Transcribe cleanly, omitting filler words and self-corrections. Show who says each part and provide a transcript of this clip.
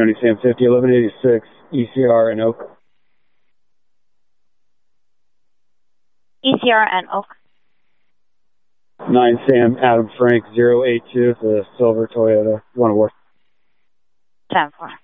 Speaker 1: County, Sam 50, 1186, ECR and Oak.
Speaker 2: ECR and Oak.
Speaker 1: 9 Sam, Adam Frank, 082, the silver Toyota. You want to work?
Speaker 2: 10-4.